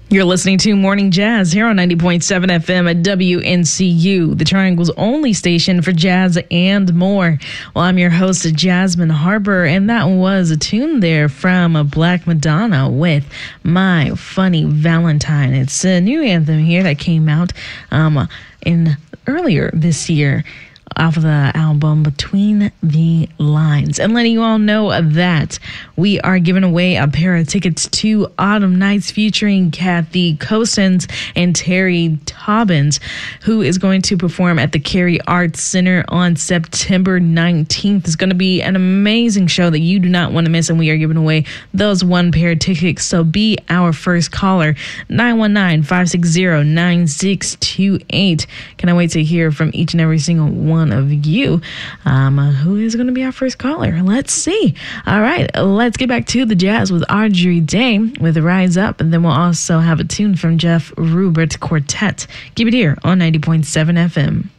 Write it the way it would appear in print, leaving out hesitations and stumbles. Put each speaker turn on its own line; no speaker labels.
You're listening to Morning Jazz here on 90.7 FM at WNCU, the Triangle's only station for jazz and more. Well, I'm your host, Jasmine Harper, and that was a tune there from Black Madonna with My Funny Valentine. It's a new anthem here that came out in earlier this year off of the album Between the Lines. And letting you all know that we are giving away a pair of tickets to Autumn Nights featuring Kathy Cosens and Terry Tobbins, who is going to perform at the Cary Arts Center on September 19th. It's going to be an amazing show that you do not want to miss, and we are giving away those one pair of tickets. So be our first caller, 919-560-9628. Can I wait to hear from each and every single one of you? Who is going to be our first caller? Let's see. All right, let's get back to the jazz with Audrey Day with Rise Up, and then we'll also have a tune from Jeff Rubert's Quartet. Keep it here on 90.7 FM.